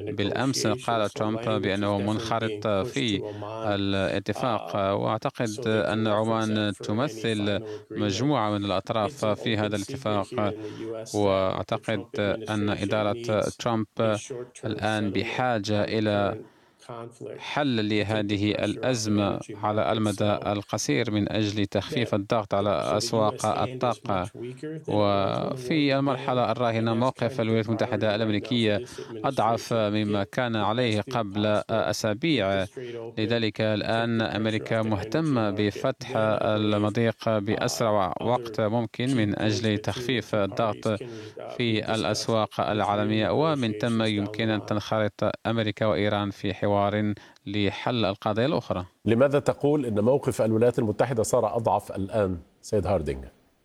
بالأمس قال ترامب بأنه منخرط في الاتفاق، وأعتقد أن عمان تمثل مجموعة من الأطراف في هذا الاتفاق. وأعتقد أن إدارة ترامب الآن بحاجة إلى حل لهذه الأزمة على المدى القصير من أجل تخفيف الضغط على أسواق الطاقة. وفي المرحلة الراهنة موقف الولايات المتحدة الأمريكية أضعف مما كان عليه قبل أسابيع. لذلك الآن أمريكا مهتمة بفتح المضيق بأسرع وقت ممكن من أجل تخفيف الضغط في الأسواق العالمية، ومن ثم يمكن أن تنخرط أمريكا وإيران في حوار لحل القضايا الأخرى. لماذا تقول أن موقف الولايات المتحدة صار أضعف الآن سيد هاردينج؟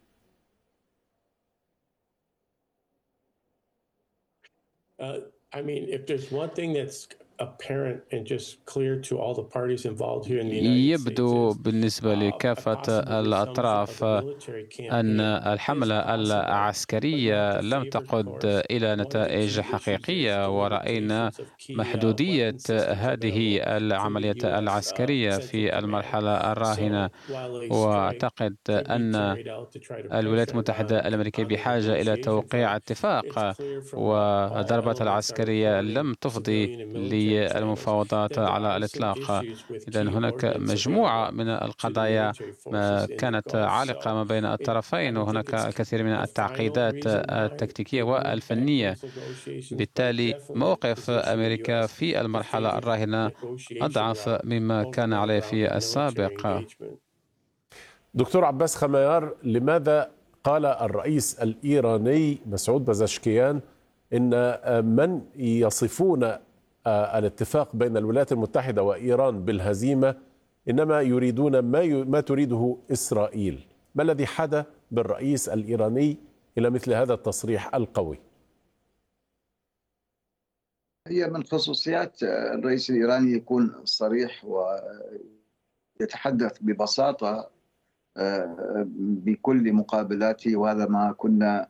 If there's one thing that's apparent and just clear to all the parties involved here in the United States يبدو بالنسبة لكافة الأطراف أن الحملة العسكرية لم تقد إلى نتائج حقيقية، ورأينا محدودية هذه العملية العسكرية في المرحلة الراهنة. وأعتقد أن الولايات المتحدة الأمريكية بحاجة إلى توقيع اتفاق، والضربات العسكرية لم تفضي للمفاوضات على الإطلاق. إذن هناك مجموعة من القضايا كانت عالقة ما بين الطرفين، وهناك الكثير من التعقيدات التكتيكية والفنية. بالتالي موقف أمريكا في المرحلة الراهنة أضعف مما كان عليه في السابق. دكتور عباس خميار، لماذا قال الرئيس الإيراني مسعود بزشكيان إن من يصفون الاتفاق بين الولايات المتحدة وإيران بالهزيمة إنما يريدون ما تريده إسرائيل؟ ما الذي حدا بالرئيس الإيراني إلى مثل هذا التصريح القوي؟ هي من خصوصيات الرئيس الإيراني يكون صريح ويتحدث ببساطة بكل مقابلاته، وهذا ما كنا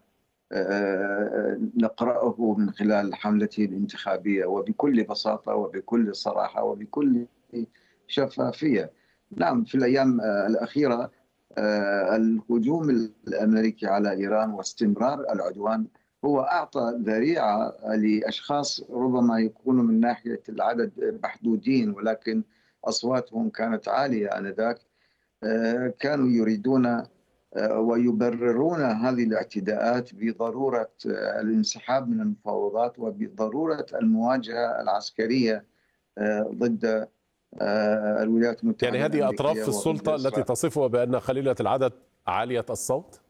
نقرأه من خلال حملته الانتخابية، وبكل بساطة وبكل صراحة وبكل شفافية. نعم، في الأيام الأخيرة الهجوم الأمريكي على إيران واستمرار العدوان هو أعطى ذريعة لأشخاص ربما يكونوا من ناحية العدد محدودين، ولكن أصواتهم كانت عالية آنذاك. كانوا يريدون ويبررون هذه الاعتداءات بضرورة الانسحاب من المفاوضات وبضرورة المواجهة العسكرية ضد الولايات المتحدة. يعني هذه أطراف في السلطة التي تصفها بأن قليلة العدد عالية الصوت؟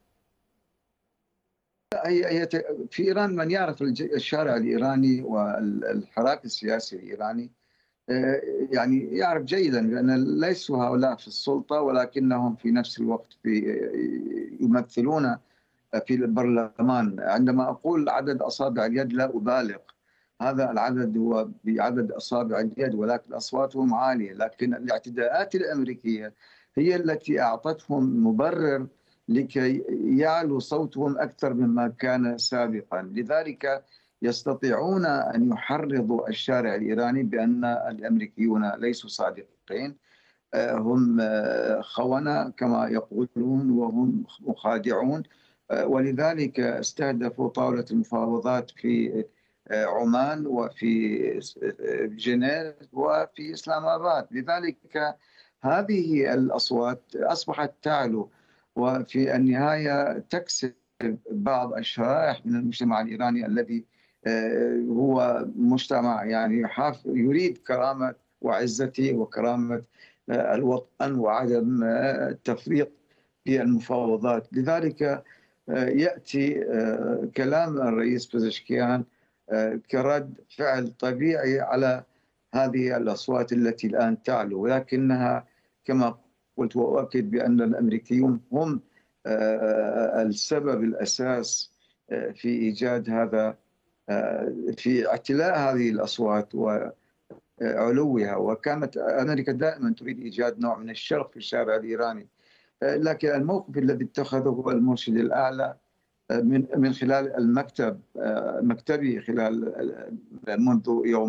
هي في إيران من يعرف الشارع الإيراني والحراك السياسي الإيراني يعني يعرف جيدا بأن ليسوا هؤلاء في السلطة، ولكنهم في نفس الوقت يمثلون في البرلمان. عندما أقول عدد أصابع اليد لا أبالغ، هذا العدد هو بعدد أصابع اليد، ولكن أصواتهم عالية. لكن الاعتداءات الأمريكية هي التي أعطتهم مبرر لكي يعلو صوتهم أكثر مما كان سابقا. لذلك يستطيعون أن يحرضوا الشارع الإيراني بأن الأمريكيون ليسوا صادقين، هم خونة كما يقولون وهم مخادعون. ولذلك استهدفوا طاولة المفاوضات في عمان وفي جنيف وفي إسلام آباد. لذلك هذه الأصوات أصبحت تعلو، وفي النهاية تكسب بعض الشرائح من المجتمع الإيراني الذي هو مجتمع يعني يريد كرامة وعزته وكرامة الوطن وعدم التفريط في المفاوضات. لذلك يأتي كلام الرئيس بزشكيان كرد فعل طبيعي على هذه الأصوات التي الآن تعلو، ولكنها كما قلت وأؤكد بأن الأمريكيون هم السبب الأساس في إيجاد هذا، في اعتلاء هذه الأصوات وعلوها. وكانت أمريكا دائما تريد إيجاد نوع من الشرق في الشارع الإيراني، لكن الموقف الذي اتخذه هو المرشد الأعلى من خلال مكتبي خلال منذ يوم